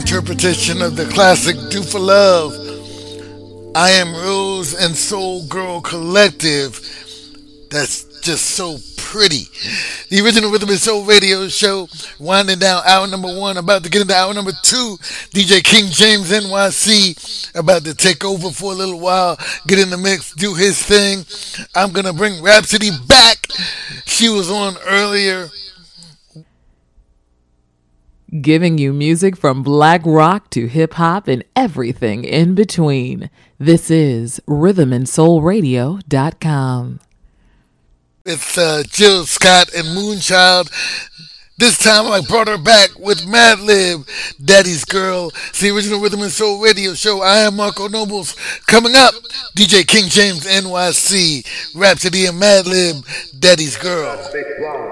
interpretation of the classic Do for Love. I Am Rose and Soul Girl Collective. That's just so pretty. The original Rhythm and Soul radio show, winding down hour number one, about to get into hour number two. DJ King James NYC, about to take over for a little while, get in the mix, do his thing. I'm going to bring Rhapsody back. She was on earlier. Giving you music from black rock to hip hop and everything in between. This is rhythmandsoulradio.com. It's Jill Scott and Moonchild. This time I brought her back with Madlib, Daddy's Girl. It's the original Rhythm and Soul radio show. I am Marco Nobles. Coming up, DJ King James NYC, Rhapsody and Madlib, Daddy's Girl.